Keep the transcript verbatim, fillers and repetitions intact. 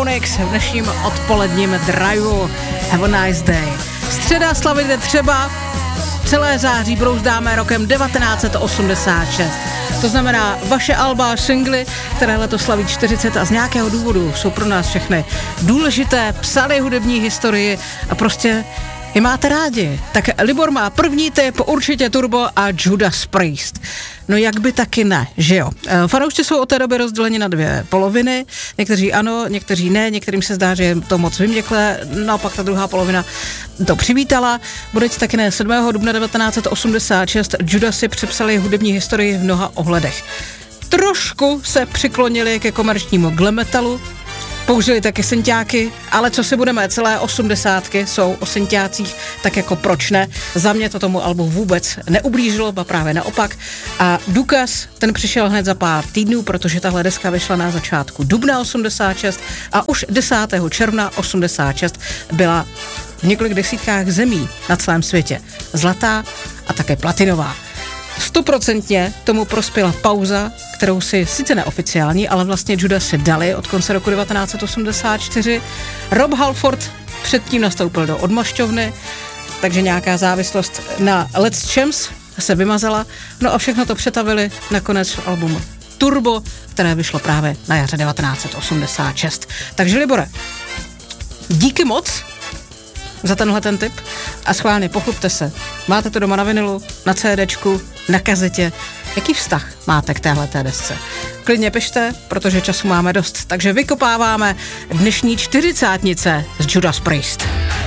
Onyx v dnešním odpoledním driveu. Have a nice day. Středa slavit třeba celé září brouzdáme rokem devatenáct set osmdesát šest. To znamená vaše alba, singly, které letos slaví čtyřicet a z nějakého důvodu jsou pro nás všechny důležité, psané hudební historii a prostě je máte rádi. Tak Libor má první tip, určitě Turbo a Judas Priest. No jak by taky ne, že jo. Fanoušci jsou od té doby rozděleni na dvě poloviny, někteří ano, někteří ne, některým se zdá, že je to moc vyměklé, naopak ta druhá polovina to přivítala. Bude taky ne, sedmého dubna devatenáct set osmdesát šest Judasy přepsali hudební historii v mnoha ohledech. Trošku se přiklonili ke komerčnímu glam metalu, použili taky synťáky, ale co si budeme, celé osmdesátky jsou o synťácích, tak jako proč ne. Za mě to tomu albu vůbec neublížilo, ba právě naopak. A důkaz, ten přišel hned za pár týdnů, protože tahle deska vyšla na začátku dubna osmdesát šest a už desátého června osmdesát šest byla v několik desítkách zemí na celém světě zlatá a také platinová. Stoprocentně tomu prospěla pauza, kterou si sice neoficiální, ale vlastně Judas si dali od konce roku devatenáct set osmdesát čtyři. Rob Halford předtím nastoupil do odmašťovny, takže nějaká závislost na Let's Champs se vymazala, no a všechno to přetavili nakonec v album Turbo, které vyšlo právě na jaře devatenáct set osmdesát šest. Takže Libore, díky moc za tenhle ten tip a schválně pochlupte se. Máte to doma na vinilu, na CDčku, na kazetě. Jaký vztah máte k téhleté desce? Klidně pište, protože času máme dost. Takže vykopáváme dnešní čtyřicátnice z Judas Priest.